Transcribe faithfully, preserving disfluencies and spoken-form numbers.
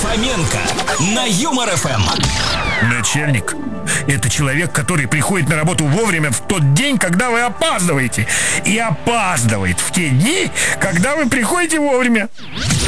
Фоменко на Юмор эф эм. Начальник – это человек, который приходит на работу вовремя в тот день, когда вы опаздываете. И опаздывает в те дни, когда вы приходите вовремя.